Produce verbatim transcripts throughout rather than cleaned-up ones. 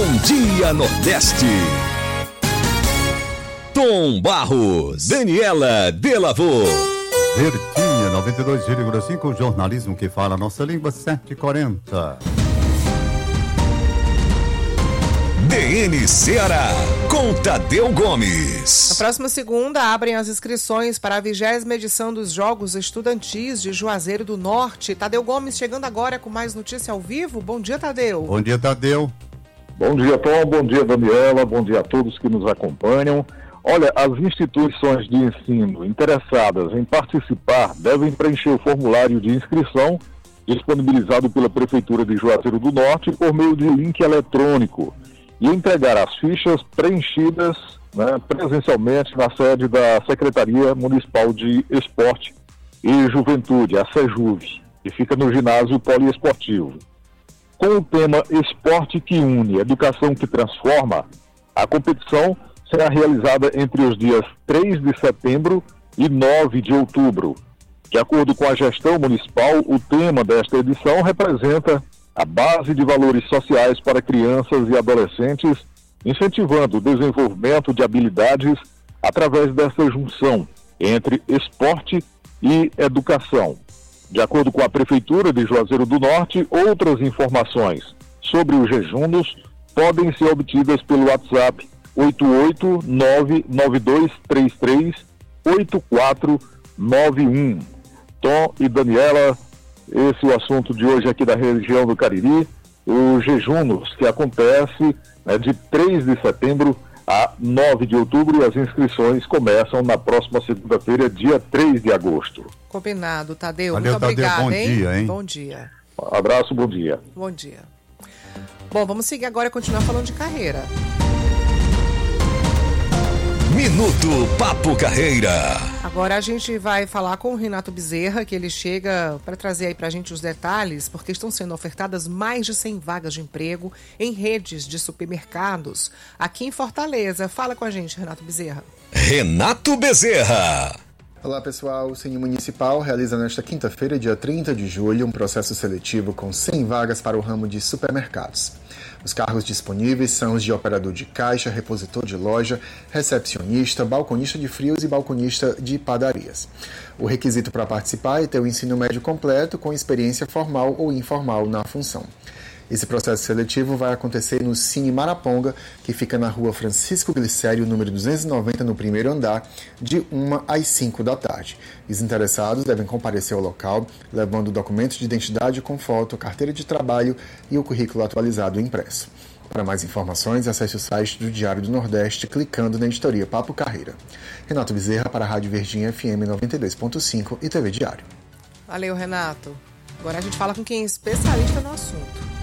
Bom Dia Nordeste. Tom Barros, Daniela Delavô. Verdinha, noventa e dois vírgula cinco, jornalismo que fala a nossa língua, sete e quarenta. D N Ceará, com Tadeu Gomes. Na próxima segunda, abrem as inscrições para a vigésima edição dos Jogos Estudantis de Juazeiro do Norte. Tadeu Gomes chegando agora com mais notícia ao vivo. Bom dia, Tadeu. Bom dia, Tadeu. Bom dia, Tom. Bom dia, Daniela. Bom dia a todos que nos acompanham. Olha, as instituições de ensino interessadas em participar devem preencher o formulário de inscrição disponibilizado pela Prefeitura de Juazeiro do Norte por meio de link eletrônico e entregar as fichas preenchidas, né, presencialmente na sede da Secretaria Municipal de Esporte e Juventude, a SEJUV, que fica no ginásio poliesportivo. Com o tema Esporte que Une, Educação que Transforma, a competição será realizada entre os dias três de setembro e nove de outubro. De acordo com a gestão municipal, o tema desta edição representa a base de valores sociais para crianças e adolescentes, incentivando o desenvolvimento de habilidades através dessa junção entre esporte e educação. De acordo com a Prefeitura de Juazeiro do Norte, outras informações sobre os jejunos podem ser obtidas pelo WhatsApp oito oito nove nove dois três três oito quatro nove um. Tom e Daniela, esse é o assunto de hoje aqui da região do Cariri, os jejunos que acontece, né, de três de setembro a nove de outubro, e as inscrições começam na próxima segunda-feira, dia três de agosto. Combinado, Tadeu. Valeu, Muito obrigada, Tadeu. Bom hein? dia, hein? Bom dia. Um abraço, bom dia. Bom dia. Bom, vamos seguir agora e continuar falando de carreira. Minuto Papo Carreira. Agora a gente vai falar com o Renato Bezerra, que ele chega para trazer aí pra gente os detalhes, porque estão sendo ofertadas mais de cem vagas de emprego em redes de supermercados aqui em Fortaleza. Fala com a gente, Renato Bezerra. Renato Bezerra. Olá pessoal, o Cine Municipal realiza nesta quinta-feira, dia trinta de julho, um processo seletivo com cem vagas para o ramo de supermercados. Os cargos disponíveis são os de operador de caixa, repositor de loja, recepcionista, balconista de frios e balconista de padarias. O requisito para participar é ter o ensino médio completo com experiência formal ou informal na função. Esse processo seletivo vai acontecer no Cine Maraponga, que fica na rua Francisco Glicério, número duzentos e noventa, no primeiro andar, de uma às cinco da tarde. Os interessados devem comparecer ao local, levando documentos de identidade com foto, carteira de trabalho e o currículo atualizado impresso. Para mais informações, acesse o site do Diário do Nordeste, clicando na editoria Papo Carreira. Renato Bezerra para a Rádio Verdinha F M noventa e dois ponto cinco e T V Diário. Valeu, Renato. Agora a gente fala com quem é especialista no assunto.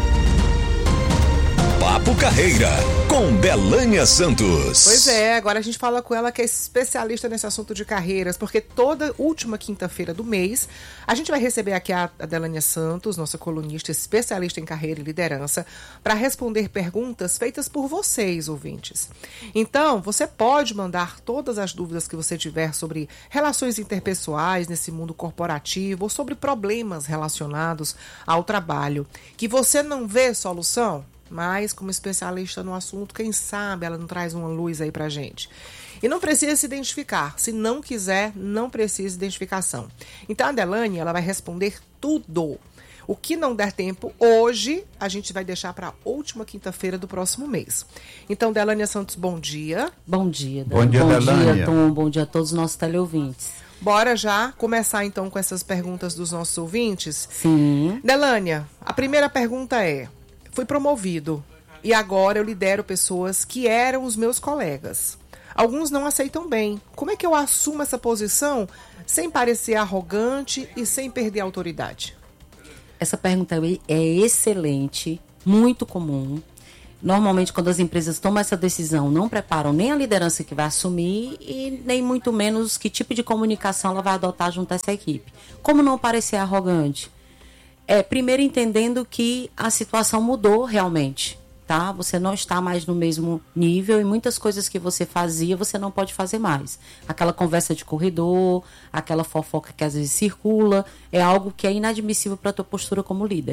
Papo Carreira, com Belânia Santos. Pois é, agora a gente fala com ela que é especialista nesse assunto de carreiras, porque toda última quinta-feira do mês a gente vai receber aqui a Belânia Santos, nossa colunista especialista em carreira e liderança, para responder perguntas feitas por vocês, ouvintes. Então, você pode mandar todas as dúvidas que você tiver sobre relações interpessoais nesse mundo corporativo ou sobre problemas relacionados ao trabalho, que você não vê solução, mas como especialista no assunto, quem sabe ela não traz uma luz aí pra gente. E não precisa se identificar. Se não quiser, não precisa de identificação. Então a Delane, ela vai responder tudo. O que não der tempo hoje, a gente vai deixar para a última quinta-feira do próximo mês. Então, Delânia Santos, bom dia. Bom dia, Bom dia, Bom Delânia. dia, Tom. Bom dia a todos os nossos teleouvintes. Bora já começar então com essas perguntas dos nossos ouvintes? Sim. Delânia, a primeira pergunta é: fui promovido e agora eu lidero pessoas que eram os meus colegas. Alguns não aceitam bem. Como é que eu assumo essa posição sem parecer arrogante e sem perder a autoridade? Essa pergunta é excelente, muito comum. Normalmente, quando as empresas tomam essa decisão, não preparam nem a liderança que vai assumir e nem muito menos que tipo de comunicação ela vai adotar junto a essa equipe. Como não parecer arrogante? É, primeiro entendendo que a situação mudou realmente, tá? Você não está mais no mesmo nível e muitas coisas que você fazia, você não pode fazer mais. Aquela conversa de corredor, aquela fofoca que às vezes circula, é algo que é inadmissível para a tua postura como líder.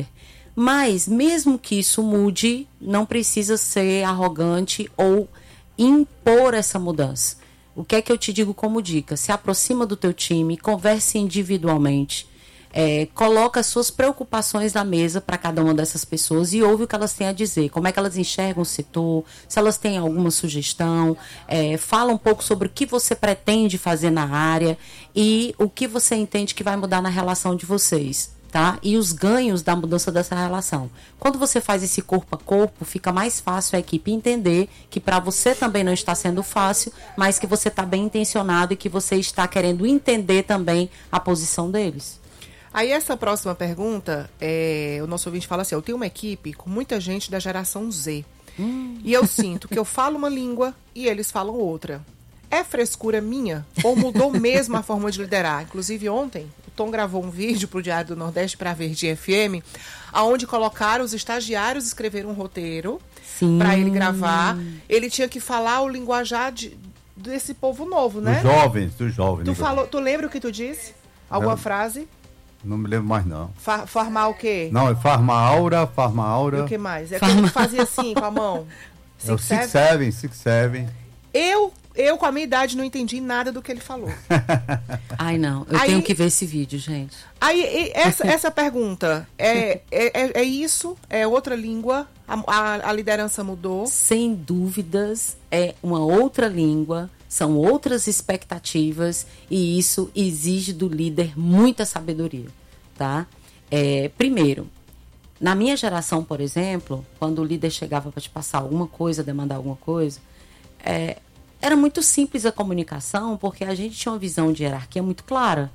Mas, mesmo que isso mude, não precisa ser arrogante ou impor essa mudança. O que é que eu te digo como dica? Se aproxima do teu time, converse individualmente, é, coloca suas preocupações na mesa para cada uma dessas pessoas e ouve o que elas têm a dizer, como é que elas enxergam o setor, se elas têm alguma sugestão, é, fala um pouco sobre o que você pretende fazer na área e o que você entende que vai mudar na relação de vocês. Tá? E os ganhos da mudança dessa relação. Quando você faz esse corpo a corpo, fica mais fácil a equipe entender que para você também não está sendo fácil, mas que você está bem intencionado e que você está querendo entender também a posição deles. Aí essa próxima pergunta, é, o nosso ouvinte fala assim, eu tenho uma equipe com muita gente da geração Z. Hum. E eu sinto que eu falo uma língua e eles falam outra. É frescura minha ou mudou mesmo a forma de liderar? Inclusive ontem, o Tom gravou um vídeo para o Diário do Nordeste para a Verde F M, onde colocaram os estagiários escrever um roteiro para ele gravar. Ele tinha que falar o linguajar de, desse povo novo, né? Dos jovens, dos jovens. Tu, falou, tu lembra o que tu disse? Alguma não, frase? Não me lembro mais, não. Fa farmar o quê? Não, é farma aura, farma aura. E o que mais? É como que fazia assim, com a mão? É o Six Seven, Six Seven. Eu... Eu, com a minha idade, não entendi nada do que ele falou. Ai, não. Eu aí, tenho que ver esse vídeo, gente. Aí, essa, essa pergunta, é, é, é isso? É outra língua? A, a, a liderança mudou? Sem dúvidas, é uma outra língua, são outras expectativas e isso exige do líder muita sabedoria, tá? É, primeiro, na minha geração, por exemplo, quando o líder chegava para te passar alguma coisa, demandar alguma coisa, é... era muito simples a comunicação, porque a gente tinha uma visão de hierarquia muito clara.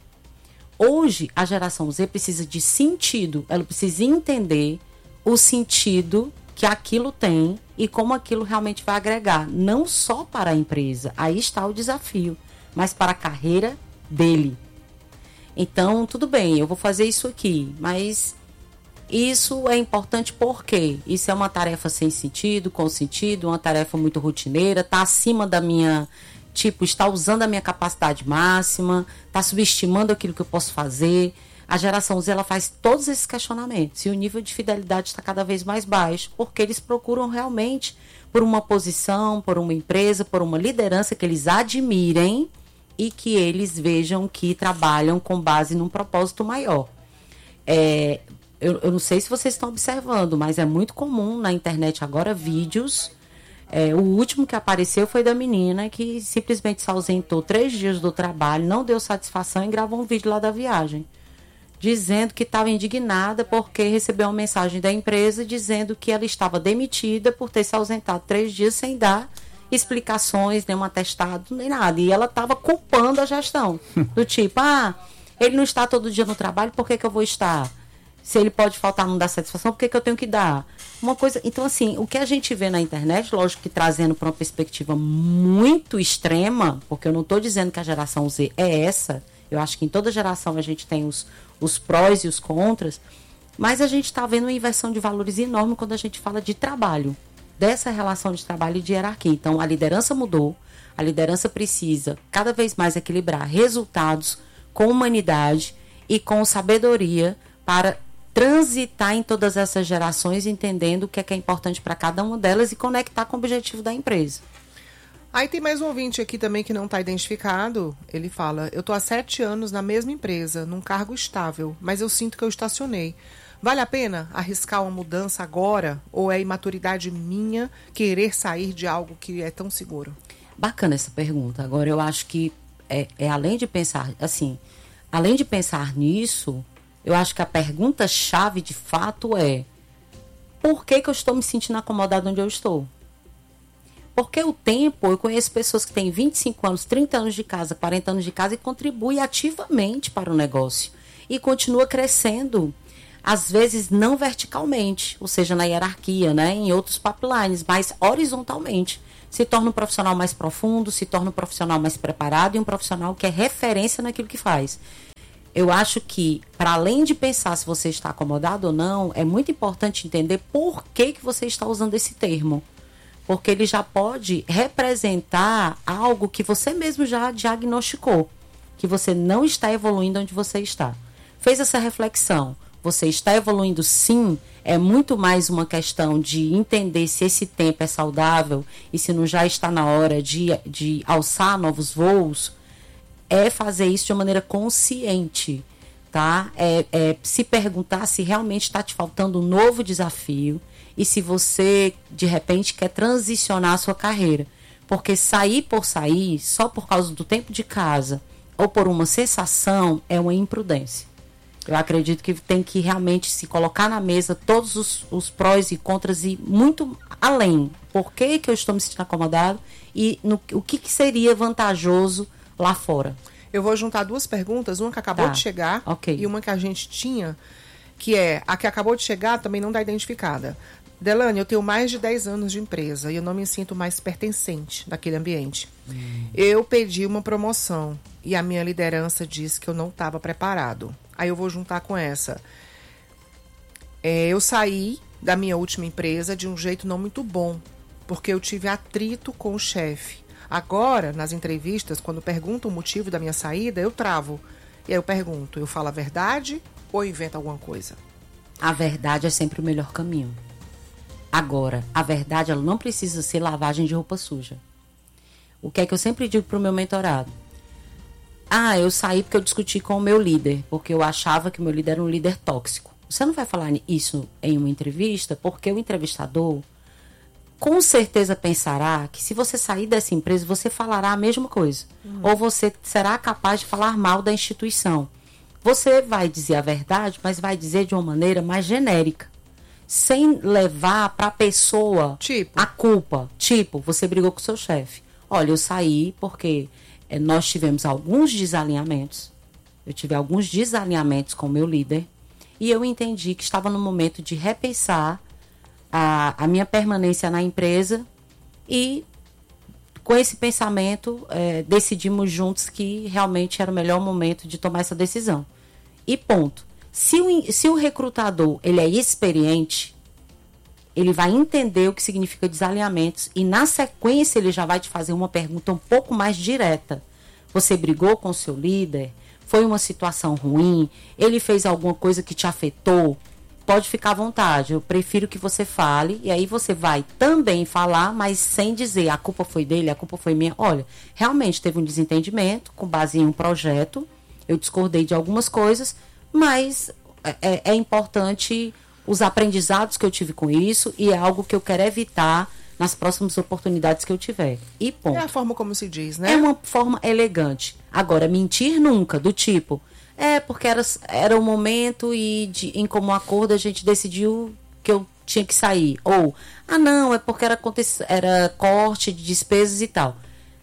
Hoje, a geração Z precisa de sentido. Ela precisa entender o sentido que aquilo tem e como aquilo realmente vai agregar. Não só para a empresa, aí está o desafio, mas para a carreira dele. Então, tudo bem, eu vou fazer isso aqui, mas... isso é importante porque isso é uma tarefa sem sentido, com sentido, uma tarefa muito rotineira, está acima da minha, tipo, está usando a minha capacidade máxima, está subestimando aquilo que eu posso fazer. A geração Z, ela faz todos esses questionamentos e o nível de fidelidade está cada vez mais baixo, porque eles procuram realmente por uma posição, por uma empresa, por uma liderança que eles admirem e que eles vejam que trabalham com base num propósito maior. É... Eu, eu não sei se vocês estão observando, mas é muito comum na internet agora vídeos. É, o último que apareceu foi da menina que simplesmente se ausentou três dias do trabalho, não deu satisfação e gravou um vídeo lá da viagem. Dizendo que estava indignada porque recebeu uma mensagem da empresa dizendo que ela estava demitida por ter se ausentado três dias sem dar explicações, nem um atestado, nem nada. E ela estava culpando a gestão. Do tipo, ah, ele não está todo dia no trabalho, por que que eu vou estar? Se ele pode faltar, não dar satisfação, por que que eu tenho que dar? Uma coisa, então, assim, o que a gente vê na internet, lógico que trazendo para uma perspectiva muito extrema, porque eu não estou dizendo que a geração Z é essa, eu acho que em toda geração a gente tem os, os prós e os contras, mas a gente está vendo uma inversão de valores enorme quando a gente fala de trabalho, dessa relação de trabalho e de hierarquia. Então, a liderança mudou, a liderança precisa cada vez mais equilibrar resultados com humanidade e com sabedoria para transitar em todas essas gerações, entendendo o que é, que é importante para cada uma delas e conectar com o objetivo da empresa. Aí tem mais um ouvinte aqui também que não está identificado. Ele fala, eu estou há sete anos na mesma empresa, num cargo estável, mas eu sinto que eu estacionei. Vale a pena arriscar uma mudança agora? Ou é imaturidade minha querer sair de algo que é tão seguro? Bacana essa pergunta. Agora, eu acho que é, é além de pensar, assim, além de pensar nisso... eu acho que a pergunta-chave, de fato, é por que que eu estou me sentindo acomodado onde eu estou? Porque o tempo, eu conheço pessoas que têm vinte e cinco anos, trinta anos de casa, quarenta anos de casa e contribuem ativamente para o negócio. E continua crescendo, às vezes não verticalmente, ou seja, na hierarquia, né, em outros pipelines, mas horizontalmente. Se torna um profissional mais profundo, se torna um profissional mais preparado e um profissional que é referência naquilo que faz. Eu acho que, para além de pensar se você está acomodado ou não, é muito importante entender por que que você está usando esse termo. Porque ele já pode representar algo que você mesmo já diagnosticou, que você não está evoluindo onde você está. Fez essa reflexão. você está evoluindo sim, é muito mais uma questão de entender se esse tempo é saudável e se não já está na hora de, de alçar novos voos, é fazer isso de uma maneira consciente, tá? É, é se perguntar se realmente está te faltando um novo desafio e se você, de repente, quer transicionar a sua carreira. Porque sair por sair, só por causa do tempo de casa ou por uma sensação, é uma imprudência. Eu acredito que tem que realmente se colocar na mesa todos os, os prós e contras e muito além. Por que, que eu estou me sentindo acomodado e no, o que, que seria vantajoso lá fora. Eu vou juntar duas perguntas, uma que acabou Tá. de chegar Ok. e uma que a gente tinha, que é, a que acabou de chegar também não está identificada. Delane, eu tenho mais de dez anos de empresa e eu não me sinto mais pertencente daquele ambiente. Hum. Eu pedi uma promoção e a minha liderança disse que eu não estava preparado. Aí eu vou juntar com essa. É, eu saí da minha última empresa de um jeito não muito bom, porque eu tive atrito com o chefe. Agora, nas entrevistas, quando perguntam o motivo da minha saída, eu travo. E aí eu pergunto, eu falo a verdade ou invento alguma coisa? A verdade é sempre o melhor caminho. Agora, a verdade ela não precisa ser lavagem de roupa suja. O que é que eu sempre digo para o meu mentorado? Ah, eu saí porque eu discuti com o meu líder, porque eu achava que o meu líder era um líder tóxico. Você não vai falar isso em uma entrevista, porque o entrevistador com certeza pensará que se você sair dessa empresa, você falará a mesma coisa. Uhum. Ou você será capaz de falar mal da instituição. Você vai dizer a verdade, mas vai dizer de uma maneira mais genérica. Sem levar para a pessoa tipo. a culpa. Tipo, você brigou com o seu chefe. Olha, eu saí porque é, nós tivemos alguns desalinhamentos. Eu tive alguns desalinhamentos com o meu líder. E eu entendi que estava no momento de repensar a, a minha permanência na empresa. E com esse pensamento, é, decidimos juntos que realmente era o melhor momento de tomar essa decisão. E ponto. Se o, se o recrutador ele é experiente, ele vai entender o que significa desalinhamentos e na sequência ele já vai te fazer uma pergunta um pouco mais direta. Você brigou com o seu líder? Foi uma situação ruim? Ele fez alguma coisa que te afetou? Pode ficar à vontade, eu prefiro que você fale e aí você vai também falar, mas sem dizer a culpa foi dele, a culpa foi minha. Olha, realmente teve um desentendimento com base em um projeto, eu discordei de algumas coisas, mas é, é importante os aprendizados que eu tive com isso e é algo que eu quero evitar nas próximas oportunidades que eu tiver. E ponto. É a forma como se diz, né? É uma forma elegante. Agora, mentir nunca, do tipo, é porque era, era o momento e de, em comum acordo a gente decidiu que eu tinha que sair. Ou, ah não, é porque era, era corte de despesas e tal.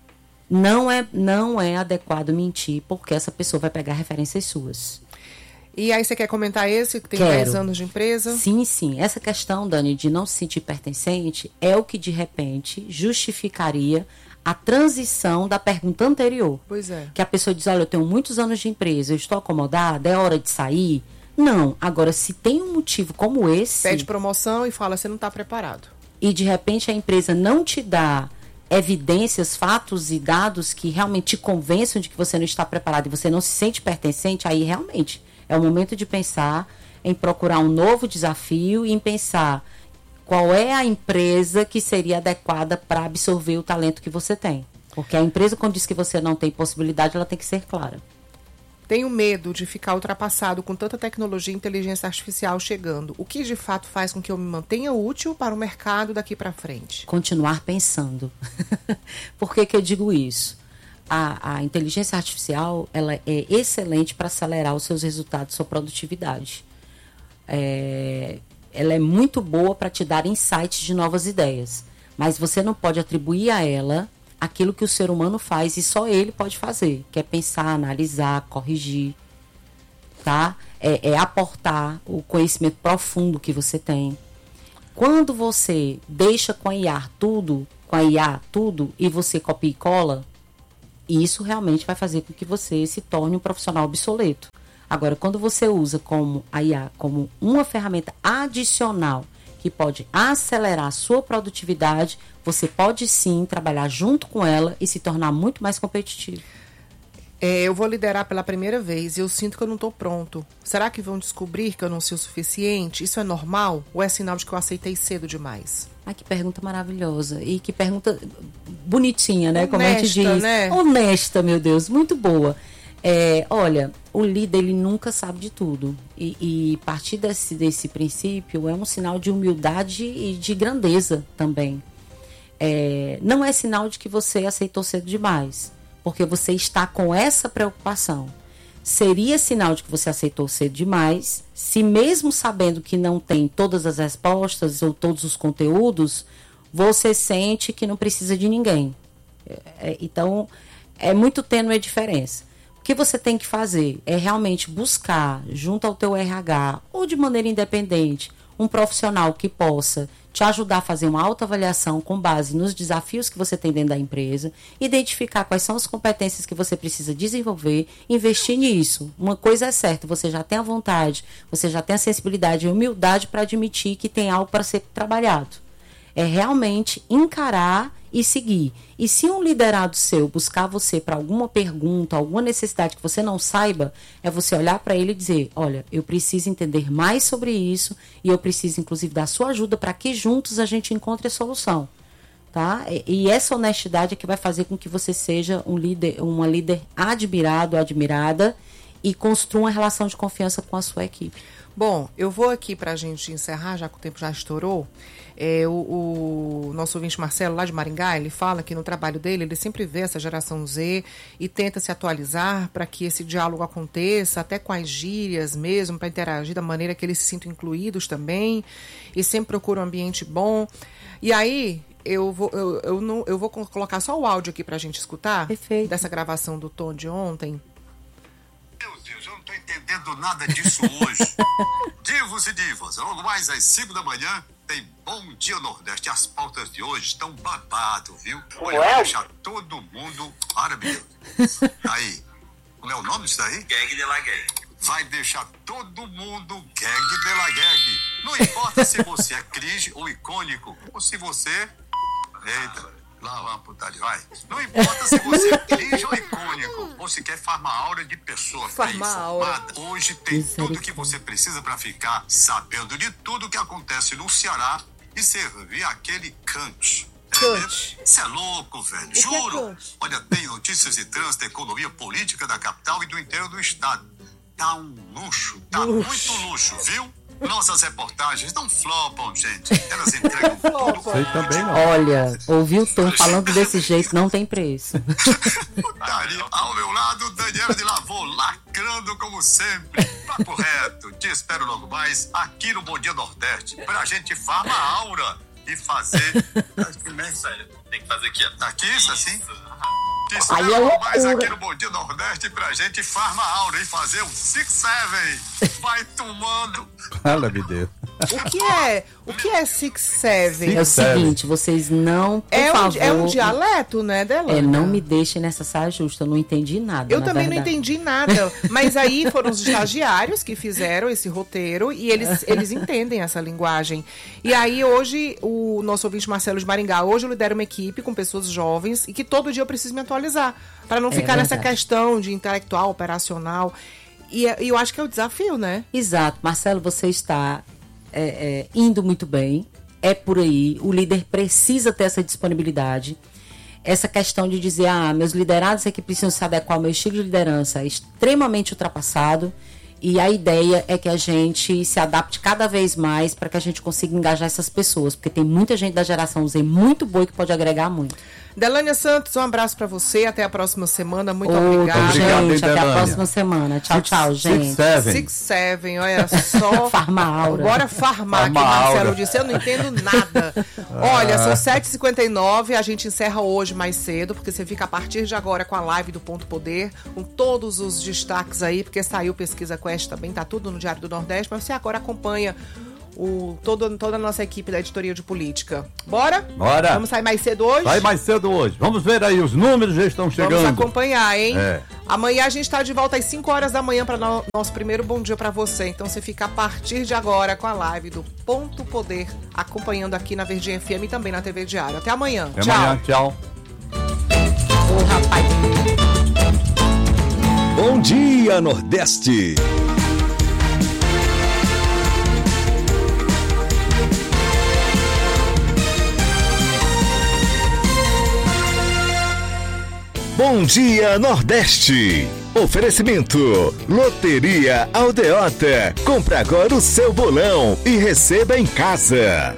Não é, não é adequado mentir, porque essa pessoa vai pegar referências suas. E aí você quer comentar esse, que tem Quero. dez anos de empresa? Sim, sim. Essa questão, Dani, de não se sentir pertencente é o que, de repente, justificaria a transição da pergunta anterior. Pois é. Que a pessoa diz, olha, eu tenho muitos anos de empresa, eu estou acomodada, é hora de sair. Não. Agora, se tem um motivo como esse... Pede promoção e fala, você não está preparado. E, de repente, a empresa não te dá evidências, fatos e dados que realmente te convençam de que você não está preparado e você não se sente pertencente, aí realmente é o momento de pensar em procurar um novo desafio e em pensar qual é a empresa que seria adequada para absorver o talento que você tem. Porque a empresa, quando diz que você não tem possibilidade, ela tem que ser clara. Tenho medo de ficar ultrapassado com tanta tecnologia e inteligência artificial chegando. O que de fato faz com que eu me mantenha útil para o mercado daqui para frente? Continuar pensando. Por que que eu digo isso? A, a inteligência artificial ela é excelente para acelerar os seus resultados, sua produtividade. É, ela é muito boa para te dar insights de novas ideias. Mas você não pode atribuir a ela aquilo que o ser humano faz e só ele pode fazer, que é pensar, analisar, corrigir, tá? É, é aportar o conhecimento profundo que você tem. Quando você deixa com a I A tudo, com a I A tudo, e você copia e cola, isso realmente vai fazer com que você se torne um profissional obsoleto. Agora, quando você usa como a I A como uma ferramenta adicional que pode acelerar a sua produtividade, você pode sim trabalhar junto com ela e se tornar muito mais competitivo. É, eu vou liderar pela primeira vez e eu sinto que eu não estou pronto. Será que vão descobrir que eu não sei o suficiente? Isso é normal ou é sinal de que eu aceitei cedo demais? Ah, que pergunta maravilhosa. E que pergunta bonitinha, né? Como a gente Honesta, diz. né? Honesta, meu Deus. Muito boa. É, olha, o líder, ele nunca sabe de tudo. E, e partir desse, desse princípio é um sinal de humildade e de grandeza também. É, não é sinal de que você aceitou cedo demais, porque você está com essa preocupação. Seria sinal de que você aceitou cedo demais, se mesmo sabendo que não tem todas as respostas ou todos os conteúdos, você sente que não precisa de ninguém. É, então, é muito tênue a diferença. O que você tem que fazer é realmente buscar, junto ao teu R H, ou de maneira independente, um profissional que possa te ajudar a fazer uma autoavaliação com base nos desafios que você tem dentro da empresa, identificar quais são as competências que você precisa desenvolver, investir nisso. Uma coisa é certa, você já tem a vontade, você já tem a sensibilidade e a humildade para admitir que tem algo para ser trabalhado. É realmente encarar e seguir. E se um liderado seu buscar você para alguma pergunta, alguma necessidade que você não saiba, é você olhar para ele e dizer, olha, eu preciso entender mais sobre isso e eu preciso, inclusive, da sua ajuda para que juntos a gente encontre a solução. Tá? E, e essa honestidade é que vai fazer com que você seja um líder, uma líder admirado, admirada e construa uma relação de confiança com a sua equipe. Bom, eu vou aqui para a gente encerrar, já que o tempo já estourou. É, o, o nosso ouvinte Marcelo, lá de Maringá, ele fala que no trabalho dele, ele sempre vê essa geração Z e tenta se atualizar para que esse diálogo aconteça, até com as gírias mesmo, para interagir da maneira que eles se sintam incluídos também, e sempre procura um ambiente bom. E aí, eu vou, eu, eu não, eu vou colocar só o áudio aqui para a gente escutar. Perfeito. Dessa gravação do Tom de ontem. Meu Deus, eu não estou entendendo nada disso hoje. Divos e divas, logo mais às cinco da manhã tem Bom Dia Nordeste. As pautas de hoje estão babado, viu? Olha, vai deixar todo mundo... Para, meu Deus. Aí, como é o nome disso daí? Gag de la gag. Vai deixar todo mundo gag de la gag. Não importa se você é cringe ou icônico, ou se você... Eita... Lá, lá, putaria, vai. Não importa se você é cringe ou icônico, ou se quer farma-aura de pessoa bem informada. Hoje tem tudo que você precisa para ficar sabendo de tudo que acontece no Ceará e servir aquele cante. Cante. Você é louco, velho. Juro. Olha, tem notícias de trânsito, economia política da capital e do interior do estado. Tá um luxo, tá luxo. muito luxo, viu? Nossas reportagens não flopam, gente. Elas entregam tudo. Sei também não. Olha, ouvir o Tom falando desse jeito não tem preço. Putaria. Ao meu lado, Daniela de Lavô, lacrando como sempre. Papo reto. Te espero logo mais aqui no Bom Dia Nordeste pra gente farma a aura e fazer... Tem que fazer aqui, ó. Aqui, isso assim? Te Aí é espero loucura. mais aqui no Bom Dia Nordeste pra gente farma a aura e fazer um six seven. Vai tomando. Ela me deu. O que é, o que é Six Seven? É o seguinte, vocês não, por É um, favor... é um dialeto, né, Delana? É, não me deixem nessa saia justa, eu não entendi nada. Eu na também verdade. não entendi nada, mas aí foram os estagiários que fizeram esse roteiro e eles, eles entendem essa linguagem. E aí hoje, o nosso ouvinte Marcelo de Maringá, hoje eu lidero uma equipe com pessoas jovens e que todo dia eu preciso me atualizar, para não É ficar nessa verdade. questão de intelectual, operacional. E, e eu acho que é o desafio, né? Exato. Marcelo, você está é, é, indo muito bem. É por aí. O líder precisa ter essa disponibilidade. Essa questão de dizer, ah, meus liderados é que precisam se adequar ao meu estilo de liderança é extremamente ultrapassado. E a ideia é que a gente se adapte cada vez mais para que a gente consiga engajar essas pessoas. Porque tem muita gente da geração Z muito boa que pode agregar muito. Delânia Santos, um abraço para você. Até a próxima semana. Muito Ô, obrigada. Obrigado, gente, até a Delânia. próxima semana. Tchau, Six- tchau, Six gente. Seven. Six Seven, olha só. Farma aura. Bora farmar, Farma que o Marcelo aura. disse. Eu não entendo nada. Olha, são sete e cinquenta e nove. A gente encerra hoje mais cedo, porque você fica a partir de agora com a live do Ponto Poder, com todos os destaques aí, porque saiu Pesquisa Quest também, tá tudo no Diário do Nordeste, mas você agora acompanha o, todo, toda a nossa equipe da editoria de política. Bora? Bora. Vamos sair mais cedo hoje? Vai mais cedo hoje. Vamos ver aí, os números já estão chegando. Vamos acompanhar, hein? É. Amanhã a gente está de volta às cinco horas da manhã para no, nosso primeiro Bom Dia para você. Então você fica a partir de agora com a live do Ponto Poder, acompanhando aqui na Verdinha F M e também na T V Diário. Até amanhã. Até Tchau. amanhã, tchau. Ô, rapaz. Bom dia, Nordeste. Bom dia, Nordeste. Oferecimento: Loteria Aldeota. Compre agora o seu bolão e receba em casa.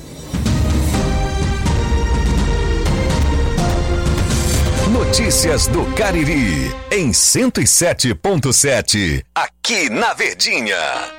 Notícias do Cariri, em cento e sete ponto sete, aqui na Verdinha.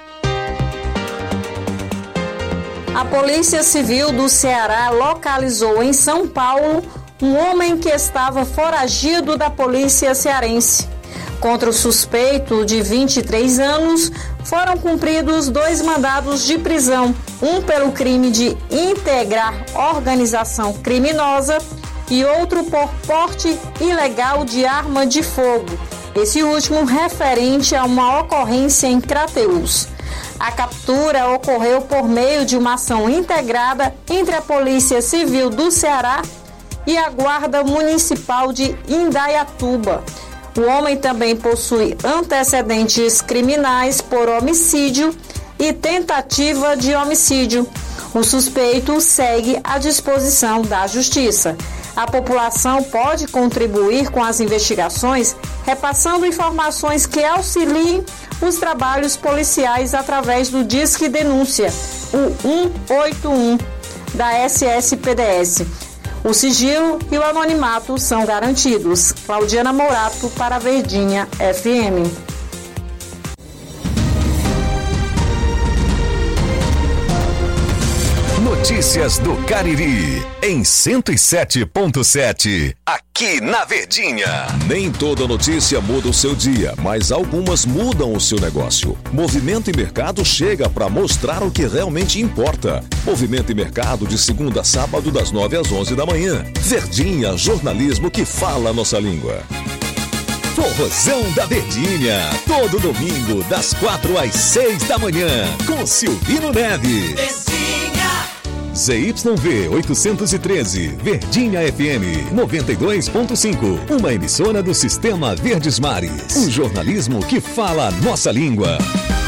A Polícia Civil do Ceará localizou em São Paulo um homem que estava foragido da polícia cearense. Contra o suspeito, de vinte e três anos, foram cumpridos dois mandados de prisão, um pelo crime de integrar organização criminosa e outro por porte ilegal de arma de fogo, esse último referente a uma ocorrência em Crateús. A captura ocorreu por meio de uma ação integrada entre a Polícia Civil do Ceará e a Guarda Municipal de Indaiatuba. O homem também possui antecedentes criminais por homicídio e tentativa de homicídio. O suspeito segue à disposição da Justiça. A população pode contribuir com as investigações, repassando informações que auxiliem os trabalhos policiais através do Disque Denúncia, o um oito um da S S P D S. O sigilo e o anonimato são garantidos. Claudiana Mourato para a Verdinha F M. Notícias do Cariri, em cento e sete ponto sete, aqui na Verdinha. Nem toda notícia muda o seu dia, mas algumas mudam o seu negócio. Movimento e Mercado chega para mostrar o que realmente importa. Movimento e Mercado de segunda a sábado, das nove às onze da manhã. Verdinha, jornalismo que fala a nossa língua. Forrozão da Verdinha, todo domingo, das quatro às seis da manhã, com Silvino Neves. Verdinha! Z Y V oitocentos e treze, Verdinha F M noventa e dois ponto cinco, uma emissora do Sistema Verdes Mares. Um jornalismo que fala a nossa língua.